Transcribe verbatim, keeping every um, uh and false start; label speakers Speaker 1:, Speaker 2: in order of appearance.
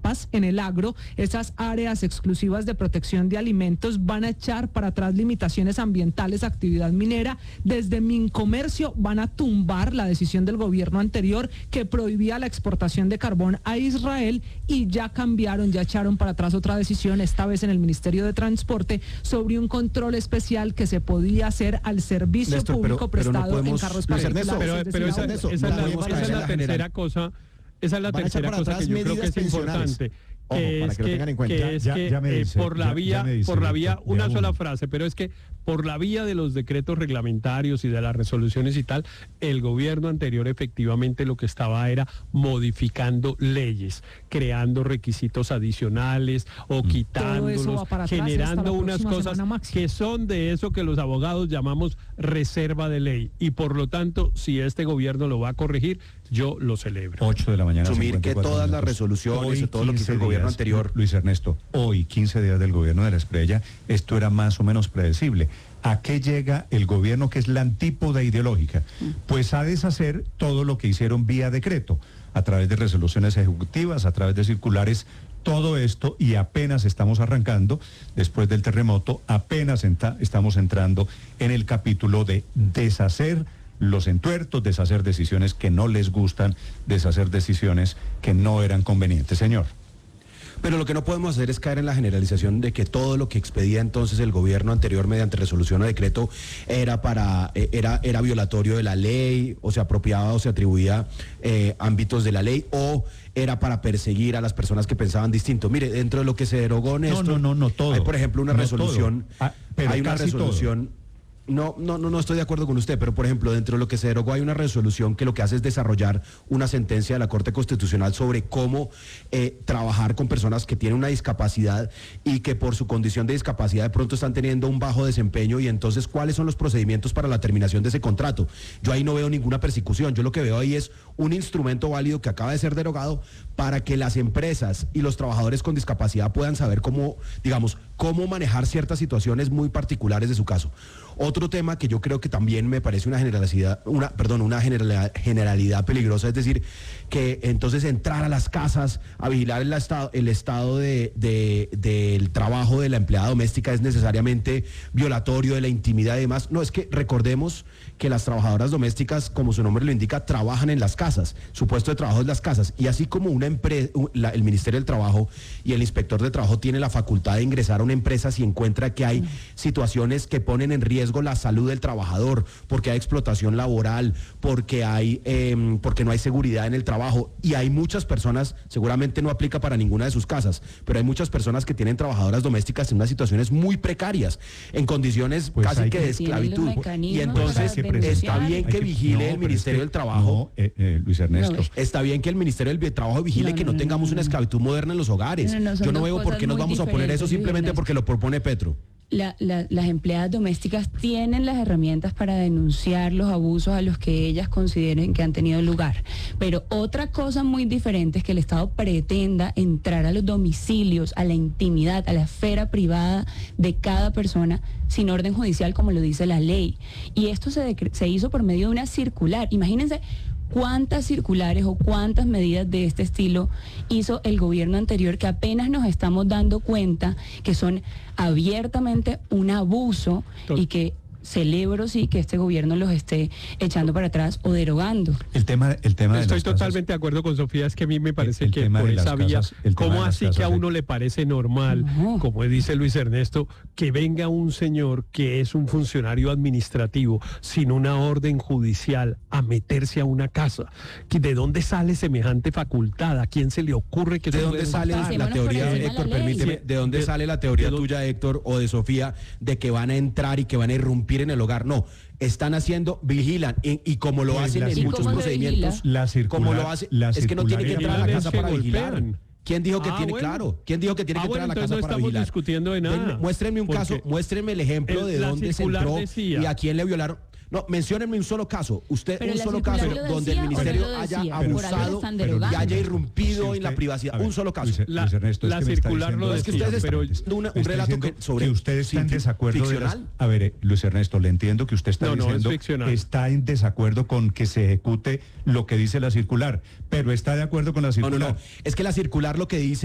Speaker 1: APAS en el agro, esas áreas exclusivas de protección de alimentos, van a echar para atrás limitaciones ambientales a actividad minera. Desde Mincomercio van a tumbar la decisión del gobierno anterior que prohibía la exportación de carbón a Israel, y ya cambiaron, ya echaron para atrás otra decisión, esta vez en el Ministerio de Transporte, sobre un control especial que se podía hacer al servicio
Speaker 2: Néstor,
Speaker 1: público
Speaker 2: pero, pero
Speaker 1: prestado
Speaker 2: no podemos,
Speaker 1: en carros
Speaker 2: Luis
Speaker 1: particulares.
Speaker 2: Ernesto,
Speaker 3: pero, pero esa,
Speaker 2: eso,
Speaker 3: esa,
Speaker 2: no
Speaker 3: es la, esa es la tercera cosa, esa es la tercera cosa que yo creo que es importante.
Speaker 2: Ojo,
Speaker 3: que
Speaker 2: para
Speaker 3: es
Speaker 2: que lo tengan en cuenta.
Speaker 3: que, es
Speaker 4: Ya-
Speaker 3: que
Speaker 4: ya me
Speaker 3: eh,
Speaker 4: dice,
Speaker 3: por la
Speaker 4: ya-
Speaker 3: vía,
Speaker 4: ya me dice,
Speaker 3: por la vía,
Speaker 4: Víctor,
Speaker 3: una
Speaker 4: de
Speaker 3: sola
Speaker 4: uno.
Speaker 3: frase, pero es que por la vía de los decretos reglamentarios y de las resoluciones y tal, el gobierno anterior efectivamente lo que estaba era modificando leyes, creando requisitos adicionales o
Speaker 1: Todo eso
Speaker 3: quitándolos,
Speaker 1: va para atrás
Speaker 3: generando
Speaker 1: hasta la
Speaker 3: unas
Speaker 1: próxima
Speaker 3: cosas
Speaker 1: semana máxima.
Speaker 3: que son de eso que los abogados llamamos reserva de ley. Y por lo tanto, si este gobierno lo va a corregir, yo lo celebro.
Speaker 4: ocho de la mañana.
Speaker 2: Asumir que
Speaker 4: cincuenta y cuatro
Speaker 2: todas las
Speaker 4: minutos.
Speaker 2: resoluciones
Speaker 4: Hoy,
Speaker 2: y todo lo que hizo el
Speaker 4: quince
Speaker 2: gobierno
Speaker 4: días,
Speaker 2: anterior.
Speaker 4: Luis Ernesto, hoy, quince días del gobierno de la Espriella, esto era más o menos predecible. ¿A qué llega el gobierno que es la antípoda ideológica? Pues a deshacer todo lo que hicieron vía decreto, a través de resoluciones ejecutivas, a través de circulares, todo esto, y apenas estamos arrancando, después del terremoto, apenas enta- estamos entrando en el capítulo de deshacer los entuertos, deshacer decisiones que no les gustan, deshacer decisiones que no eran convenientes. Señor.
Speaker 2: Pero lo que no podemos hacer es caer en la generalización de que todo lo que expedía entonces el gobierno anterior mediante resolución o decreto era para eh, era era violatorio de la ley, o se apropiaba o se atribuía eh, ámbitos de la ley, o era para perseguir a las personas que pensaban distinto. Mire, dentro de lo que se derogó, Néstor,
Speaker 4: No, no, no, no todo.
Speaker 2: hay, por ejemplo, una
Speaker 4: No
Speaker 2: resolución,
Speaker 4: todo. Ah, pero
Speaker 2: hay una
Speaker 4: casi
Speaker 2: resolución. No, no, no, no estoy de acuerdo con usted, pero por ejemplo, dentro de lo que se derogó hay una resolución que lo que hace es desarrollar una sentencia de la Corte Constitucional sobre cómo eh, trabajar con personas que tienen una discapacidad y que por su condición de discapacidad de pronto están teniendo un bajo desempeño, y entonces cuáles son los procedimientos para la terminación de ese contrato. Yo ahí no veo ninguna persecución, yo lo que veo ahí es un instrumento válido que acaba de ser derogado para que las empresas y los trabajadores con discapacidad puedan saber cómo, digamos, cómo manejar ciertas situaciones muy particulares de su caso. Otro tema que yo creo que también me parece una generalidad, una, perdón, una generalidad, generalidad peligrosa, es decir, que entonces entrar a las casas a vigilar el estado, el estado de, de, del trabajo de la empleada doméstica es necesariamente violatorio de la intimidad y demás. No, es que recordemos que las trabajadoras domésticas, como su nombre lo indica, trabajan en las casas, su puesto de trabajo es las casas, y así como una empresa, el Ministerio del Trabajo y el Inspector de Trabajo tiene la facultad de ingresar a una empresa si encuentra que hay situaciones que ponen en riesgo la salud del trabajador, porque hay explotación laboral, porque hay eh, porque no hay seguridad en el trabajo, y hay muchas personas, seguramente no aplica para ninguna de sus casas, pero hay muchas personas que tienen trabajadoras domésticas en unas situaciones muy precarias, en condiciones
Speaker 4: Pues
Speaker 2: casi
Speaker 4: hay
Speaker 2: que
Speaker 4: que-
Speaker 2: de esclavitud, y entonces
Speaker 4: Pues hay que
Speaker 2: está bien que
Speaker 4: Hay que-
Speaker 2: vigile
Speaker 4: no,
Speaker 2: el
Speaker 4: pero
Speaker 2: Ministerio
Speaker 4: es que-
Speaker 2: del Trabajo.
Speaker 4: No, eh, eh, Luis Ernesto.
Speaker 5: No,
Speaker 2: Está bien que el Ministerio del Trabajo vigile
Speaker 5: No,
Speaker 2: que
Speaker 5: no,
Speaker 2: no,
Speaker 5: no,
Speaker 2: tengamos
Speaker 5: no,
Speaker 2: una
Speaker 5: no.
Speaker 2: esclavitud moderna en los hogares.
Speaker 5: No, no, son
Speaker 2: Yo no
Speaker 5: dos
Speaker 2: veo por
Speaker 5: cosas
Speaker 2: qué nos
Speaker 5: muy
Speaker 2: vamos a poner eso
Speaker 5: diferentes,
Speaker 2: simplemente
Speaker 5: Luis
Speaker 2: porque lo propone Petro.
Speaker 5: La- la- las empleadas domésticas tienen las herramientas para denunciar los abusos a los que ellas consideren que han tenido lugar. Pero otra cosa muy diferente es que el Estado pretenda entrar a los domicilios, a la intimidad, a la esfera privada de cada persona sin orden judicial, como lo dice la ley. Y esto se, decre- se hizo por medio de una circular. Imagínense cuántas circulares o cuántas medidas de este estilo hizo el gobierno anterior, que apenas nos estamos dando cuenta que son abiertamente un abuso, y que celebro sí que este gobierno los esté echando para atrás o derogando.
Speaker 4: El tema, el tema de
Speaker 3: Estoy
Speaker 4: las
Speaker 3: totalmente
Speaker 4: casas,
Speaker 3: de acuerdo con Sofía, es que a mí me parece
Speaker 4: el
Speaker 3: que
Speaker 4: tema
Speaker 3: por
Speaker 4: de las
Speaker 3: esa vía,
Speaker 4: casas- el tema
Speaker 3: ¿cómo
Speaker 4: de las
Speaker 3: así que a
Speaker 4: casas,
Speaker 3: uno le parece normal,
Speaker 5: No.
Speaker 3: como dice Luis Ernesto, que venga un señor que es un funcionario administrativo sin una orden judicial a meterse a una casa? ¿De dónde sale semejante facultad? ¿A quién se le ocurre que
Speaker 2: ¿De
Speaker 3: eso
Speaker 2: dónde
Speaker 3: puede
Speaker 2: sale
Speaker 3: pasar?
Speaker 2: la
Speaker 5: Pasémonos por
Speaker 2: teoría,
Speaker 5: encima de
Speaker 2: Héctor,
Speaker 5: la ley.
Speaker 2: permíteme, de dónde
Speaker 3: De-
Speaker 2: sale la teoría
Speaker 3: de dónde-
Speaker 2: tuya, Héctor, o de Sofía, de que van a entrar y que van a irrumpir en el hogar? No, están haciendo, vigilan, y, y como lo
Speaker 4: Pues
Speaker 2: hacen
Speaker 4: la
Speaker 2: en
Speaker 5: ¿Y
Speaker 2: muchos
Speaker 5: cómo se
Speaker 2: procedimientos,
Speaker 4: vigila? La circular-
Speaker 2: como lo hace,
Speaker 4: la
Speaker 2: es que no tiene que entrar a la
Speaker 3: circular-
Speaker 2: casa para
Speaker 3: que
Speaker 2: vigilar.
Speaker 3: golpean.
Speaker 2: ¿Quién dijo que
Speaker 3: Ah,
Speaker 2: tiene?
Speaker 3: bueno.
Speaker 2: Claro, ¿quién dijo que tiene
Speaker 3: Ah,
Speaker 2: que
Speaker 3: bueno,
Speaker 2: entrar a la
Speaker 3: entonces
Speaker 2: casa
Speaker 3: no
Speaker 2: para
Speaker 3: estamos
Speaker 2: vigilar?
Speaker 3: discutiendo de nada.
Speaker 2: Denme- muéstrenme un
Speaker 3: Porque
Speaker 2: caso, muéstrenme el ejemplo
Speaker 3: el-
Speaker 2: de
Speaker 3: la
Speaker 2: dónde se
Speaker 3: circular
Speaker 2: entró
Speaker 3: decía-
Speaker 2: y a quién le violaron. No, menciónenme un solo caso, usted
Speaker 5: Pero
Speaker 2: un
Speaker 5: la
Speaker 2: solo
Speaker 5: circular
Speaker 2: caso
Speaker 5: lo
Speaker 2: donde
Speaker 5: decía
Speaker 2: el
Speaker 5: o no
Speaker 2: ministerio
Speaker 5: lo
Speaker 2: haya
Speaker 5: decía, por algo lo
Speaker 2: abusado
Speaker 5: están
Speaker 2: y
Speaker 5: derogando.
Speaker 2: haya irrumpido
Speaker 4: Sí,
Speaker 2: en la
Speaker 4: usted-
Speaker 2: privacidad.
Speaker 4: a ver,
Speaker 2: Un solo caso.
Speaker 4: Luis,
Speaker 3: La-
Speaker 4: Luis Ernesto, es
Speaker 3: la
Speaker 4: que me está
Speaker 3: circular
Speaker 4: diciendo
Speaker 3: lo
Speaker 4: dos
Speaker 2: Es que ustedes
Speaker 4: cosas
Speaker 2: están
Speaker 4: diferentes.
Speaker 2: dando una-
Speaker 4: Me
Speaker 2: un
Speaker 4: está
Speaker 2: relato
Speaker 4: diciendo
Speaker 2: que sobre-
Speaker 4: usted está en
Speaker 2: sí,
Speaker 4: desacuerdo de las-
Speaker 2: ficcional.
Speaker 4: A ver, eh, Luis Ernesto, le entiendo que usted está
Speaker 3: No, no, es
Speaker 4: diciendo
Speaker 3: ficcional.
Speaker 4: está en desacuerdo con que se ejecute lo que dice la circular, pero está de acuerdo con la
Speaker 2: No,
Speaker 4: circular.
Speaker 2: no, no. Es que la circular lo que dice